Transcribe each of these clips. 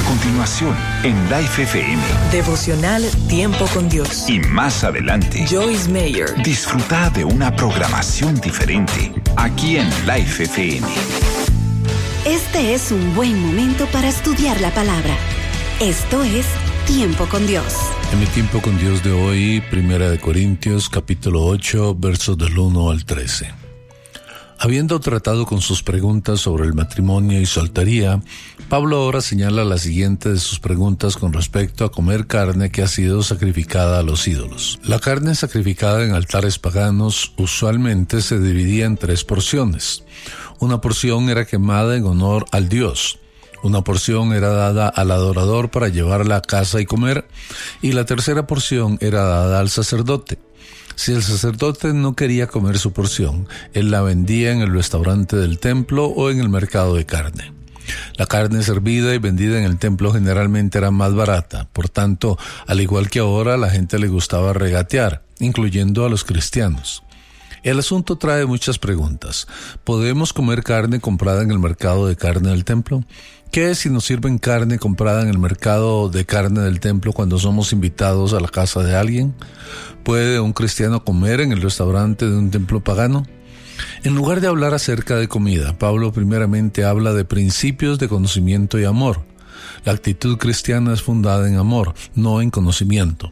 continuación, en Life FM. Devocional Tiempo con Dios. Y más adelante, Joyce Meyer. Disfruta de una programación diferente, aquí en Life FM. Este es un buen momento para estudiar la palabra. Esto es Tiempo con Dios. En mi tiempo con Dios de hoy, 1 Corintios, capítulo 8, versos del 1 al 13. Habiendo tratado con sus preguntas sobre el matrimonio y soltería, Pablo ahora señala la siguiente de sus preguntas con respecto a comer carne que ha sido sacrificada a los ídolos. La carne sacrificada en altares paganos usualmente se dividía en 3 porciones. Una porción era quemada en honor al Dios. Una porción era dada al adorador para llevarla a casa y comer, y la tercera porción era dada al sacerdote. Si el sacerdote no quería comer su porción, él la vendía en el restaurante del templo o en el mercado de carne. La carne servida y vendida en el templo generalmente era más barata, por tanto, al igual que ahora, a la gente le gustaba regatear, incluyendo a los cristianos. El asunto trae muchas preguntas. ¿Podemos comer carne comprada en el mercado de carne del templo? ¿Qué si nos sirven carne comprada en el mercado de carne del templo cuando somos invitados a la casa de alguien? ¿Puede un cristiano comer en el restaurante de un templo pagano? En lugar de hablar acerca de comida, Pablo primeramente habla de principios de conocimiento y amor. La actitud cristiana es fundada en amor, no en conocimiento.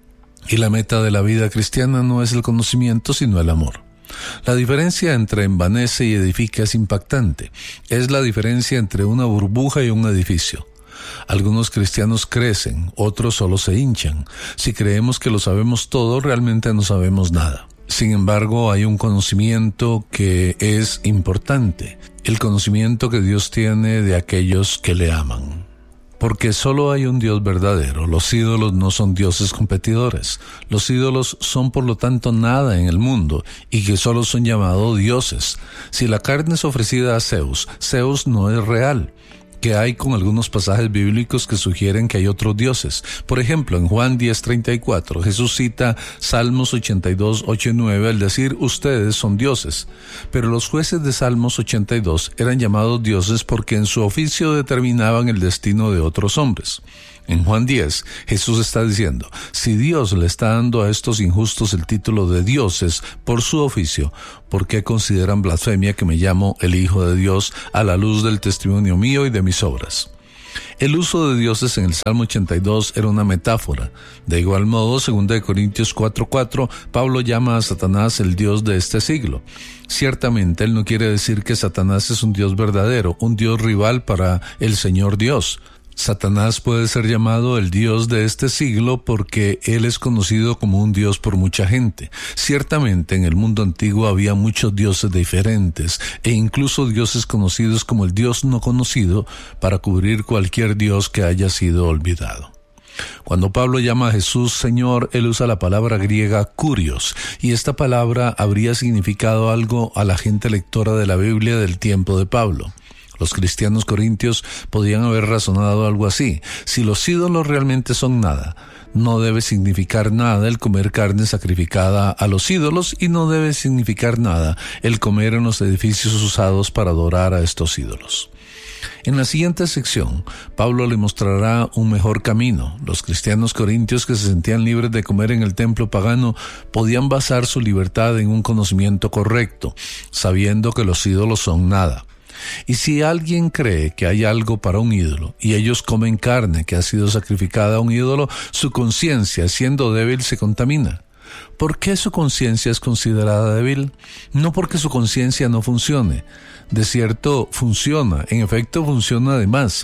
Y la meta de la vida cristiana no es el conocimiento, sino el amor. La diferencia entre envanece y edifica es impactante. Es la diferencia entre una burbuja y un edificio. Algunos cristianos crecen, otros solo se hinchan. Si creemos que lo sabemos todo, realmente no sabemos nada. Sin embargo, hay un conocimiento que es importante, el conocimiento que Dios tiene de aquellos que le aman. Porque solo hay un Dios verdadero. Los ídolos no son dioses competidores. Los ídolos son por lo tanto nada en el mundo y que solo son llamados dioses. Si la carne es ofrecida a Zeus, Zeus no es real. Que hay con algunos pasajes bíblicos que sugieren que hay otros dioses. Por ejemplo, en Juan 10:34, Jesús cita Salmos 82, 8 y 9 al decir, ustedes son dioses. Pero los jueces de Salmos 82 eran llamados dioses porque en su oficio determinaban el destino de otros hombres. En Juan 10, Jesús está diciendo, si Dios le está dando a estos injustos el título de dioses por su oficio, ¿por qué consideran blasfemia que me llamo el Hijo de Dios a la luz del testimonio mío y de mis obras? El uso de dioses en el Salmo 82 era una metáfora. De igual modo, 2 Corintios 4:4, Pablo llama a Satanás el Dios de este siglo. Ciertamente, él no quiere decir que Satanás es un Dios verdadero, un Dios rival para el Señor Dios. Satanás puede ser llamado el Dios de este siglo porque él es conocido como un Dios por mucha gente. Ciertamente en el mundo antiguo había muchos dioses diferentes e incluso dioses conocidos como el Dios no conocido para cubrir cualquier Dios que haya sido olvidado. Cuando Pablo llama a Jesús Señor, él usa la palabra griega kurios, y esta palabra habría significado algo a la gente lectora de la Biblia del tiempo de Pablo. Los cristianos corintios podían haber razonado algo así. Si los ídolos realmente son nada, no debe significar nada el comer carne sacrificada a los ídolos y no debe significar nada el comer en los edificios usados para adorar a estos ídolos. En la siguiente sección, Pablo le mostrará un mejor camino. Los cristianos corintios que se sentían libres de comer en el templo pagano podían basar su libertad en un conocimiento correcto, sabiendo que los ídolos son nada. Y si alguien cree que hay algo para un ídolo y ellos comen carne que ha sido sacrificada a un ídolo, su conciencia, siendo débil, se contamina. ¿Por qué su conciencia es considerada débil? No porque su conciencia no funcione. De cierto, funciona. En efecto, funciona además.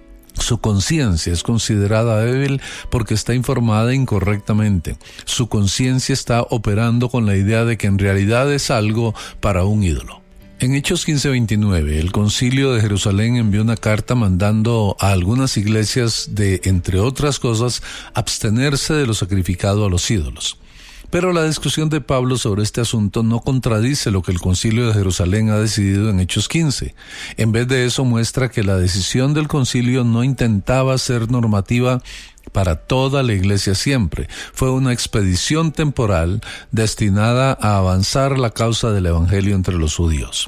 Su conciencia es considerada débil porque está informada incorrectamente. Su conciencia está operando con la idea de que en realidad es algo para un ídolo. En Hechos 15:29, el Concilio de Jerusalén envió una carta mandando a algunas iglesias de, entre otras cosas, abstenerse de lo sacrificado a los ídolos. Pero la discusión de Pablo sobre este asunto no contradice lo que el Concilio de Jerusalén ha decidido en Hechos 15. En vez de eso, muestra que la decisión del concilio no intentaba ser normativa para toda la iglesia siempre. Fue una expedición temporal destinada a avanzar la causa del evangelio entre los judíos.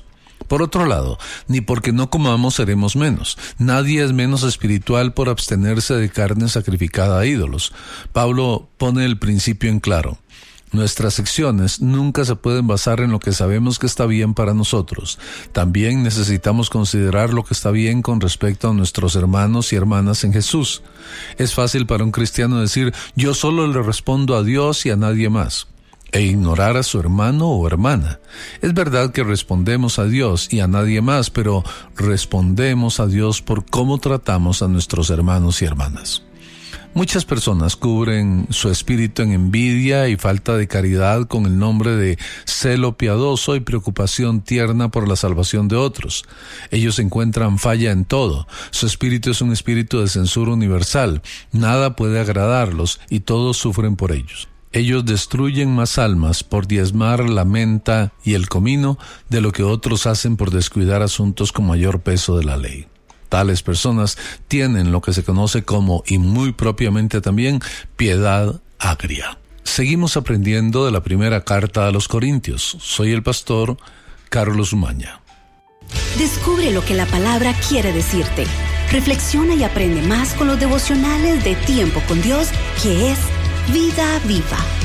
Por otro lado, ni porque no comamos seremos menos. Nadie es menos espiritual por abstenerse de carne sacrificada a ídolos. Pablo pone el principio en claro. Nuestras acciones nunca se pueden basar en lo que sabemos que está bien para nosotros. También necesitamos considerar lo que está bien con respecto a nuestros hermanos y hermanas en Jesús. Es fácil para un cristiano decir, yo solo le respondo a Dios y a nadie más, e ignorar a su hermano o hermana. Es verdad que respondemos a Dios y a nadie más, pero respondemos a Dios por cómo tratamos a nuestros hermanos y hermanas. Muchas personas cubren su espíritu en envidia y falta de caridad con el nombre de celo piadoso y preocupación tierna por la salvación de otros. Ellos encuentran falla en todo. Su espíritu es un espíritu de censura universal. Nada puede agradarlos y todos sufren por ellos. Ellos destruyen más almas por diezmar la menta y el comino de lo que otros hacen por descuidar asuntos con mayor peso de la ley. Tales personas tienen lo que se conoce como, y muy propiamente también, piedad agria. Seguimos aprendiendo de la primera carta a los Corintios. Soy el pastor Carlos Umaña. Descubre lo que la palabra quiere decirte. Reflexiona y aprende más con los devocionales de Tiempo con Dios, que es Vida Viva.